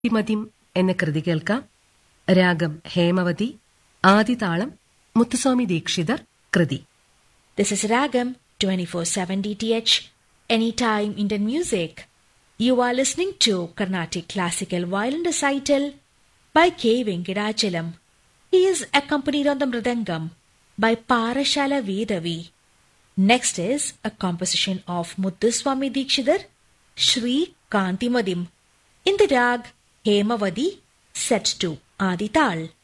മതിം എന്ന കൃതി കേൾക്കാം. രാഗം ഹേമവതി, ആദിതാളം മുത്തുസ്വാമി ദീക്ഷിതർ കൃതി. This is Ragam 24/7 DTH, anytime Indian music. You are listening to Carnatic Classical Violin Recital by K. Venkadachalam. He is accompanied on the Mridangam by Parashala Vedavi. Next is a composition of Muthuswami Dikshidhar, Shri Kantimadim, in the rag Hemavadi, set to Adi Tal.